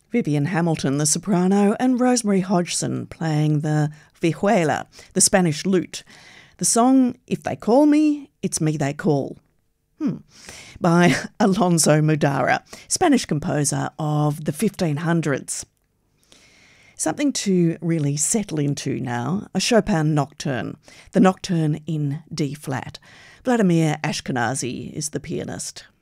Vivian Hamilton, the soprano, and Rosemary Hodgson playing the vihuela, the Spanish lute. The song, If They Call Me, It's Me They Call, by Alonso Mudara, Spanish composer of the 1500s. Something to really settle into now, a Chopin nocturne, the Nocturne in D-flat. Vladimir Ashkenazy is the pianist.